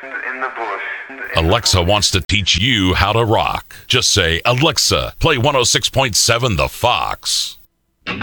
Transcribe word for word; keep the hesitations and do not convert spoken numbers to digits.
In the bush. In Alexa wants to teach you how to rock. Just say, Alexa, play one oh six point seven The Fox.